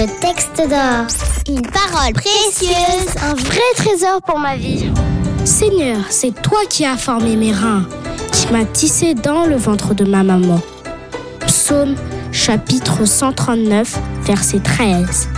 texte d'or. Une parole précieuse, un vrai trésor pour ma vie. Seigneur, c'est toi qui as formé mes reins, qui m'as tissé dans le ventre de ma maman. Psaume chapitre 139, verset 13.